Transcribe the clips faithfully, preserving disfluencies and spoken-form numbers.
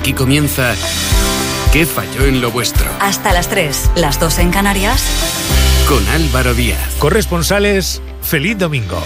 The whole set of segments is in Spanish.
Aquí comienza ¿Qué falló en lo vuestro? Hasta las tres, las dos en Canarias. Con Álvaro Díaz. Corresponsales, feliz domingo.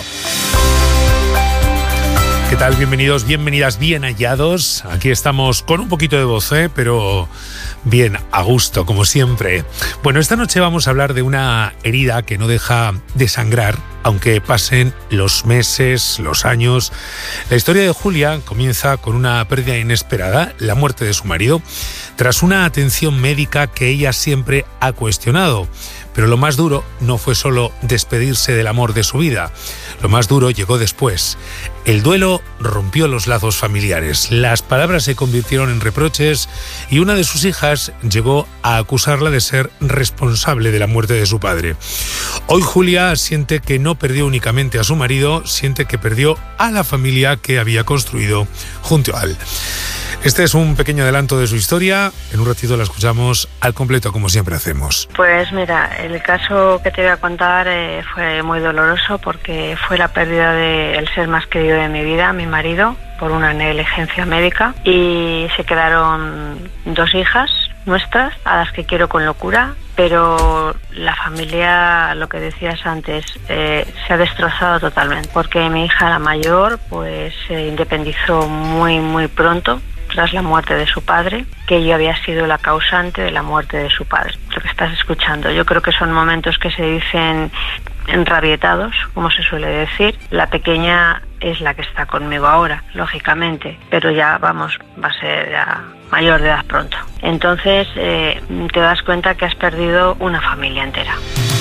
¿Qué tal? Bienvenidos, bienvenidas, bien hallados. Aquí estamos con un poquito de voz, ¿eh? Pero bien, a gusto, como siempre. Bueno, esta noche vamos a hablar de una herida que no deja de sangrar, aunque pasen los meses, los años. La historia de Julia comienza con una pérdida inesperada, la muerte de su marido, tras una atención médica que ella siempre ha cuestionado. Pero lo más duro no fue solo despedirse del amor de su vida. Lo más duro llegó después. El duelo rompió los lazos familiares. Las palabras se convirtieron en reproches y una de sus hijas llegó a acusarla de ser responsable de la muerte de su padre. Hoy Julia siente que no perdió únicamente a su marido, siente que perdió a la familia que había construido junto a él. Este es un pequeño adelanto de su historia. En un ratito la escuchamos al completo, como siempre hacemos. Pues mira, el caso que te voy a contar eh, fue muy doloroso porque fue la pérdida del ser más querido de mi vida, mi marido, por una negligencia médica, y se quedaron dos hijas nuestras, a las que quiero con locura, pero la familia, lo que decías antes, eh, se ha destrozado totalmente, porque mi hija, la mayor, pues se independizó muy, muy pronto, tras la muerte de su padre, que yo había sido la causante de la muerte de su padre. Lo que estás escuchando, yo creo que son momentos que se dicen enrabietados, como se suele decir. La pequeña es la que está conmigo ahora, lógicamente, pero ya, vamos, va a ser ya mayor de edad pronto. Entonces eh, te das cuenta que has perdido una familia entera.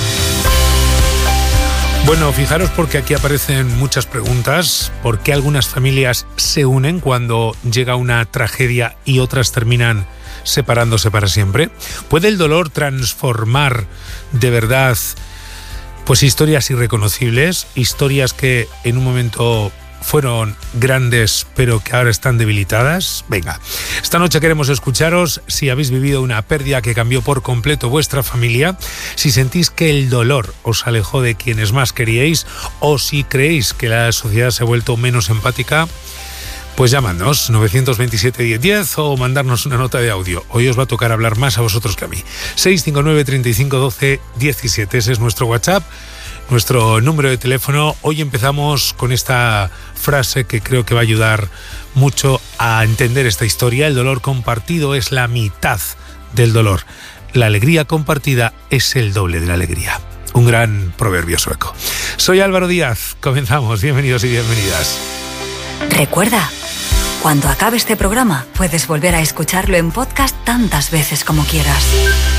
Bueno, fijaros porque aquí aparecen muchas preguntas. ¿Por qué algunas familias se unen cuando llega una tragedia y otras terminan separándose para siempre? ¿Puede el dolor transformar de verdad pues historias irreconocibles, historias que en un momento fueron grandes pero que ahora están debilitadas? Venga, esta noche queremos escucharos si habéis vivido una pérdida que cambió por completo vuestra familia, si sentís que el dolor os alejó de quienes más queríais o si creéis que la sociedad se ha vuelto menos empática. Pues llamadnos nueve dos siete, diez diez o mandarnos una nota de audio. Hoy os va a tocar hablar más a vosotros que a mí. seis cinco nueve, treinta y cinco, doce, diecisiete, ese es nuestro WhatsApp, nuestro número de teléfono. Hoy empezamos con esta frase que creo que va a ayudar mucho a entender esta historia. El dolor compartido es la mitad del dolor. La alegría compartida es el doble de la alegría. Un gran proverbio sueco. Soy Álvaro Díaz. Comenzamos. Bienvenidos y bienvenidas. Recuerda, cuando acabe este programa puedes volver a escucharlo en podcast tantas veces como quieras.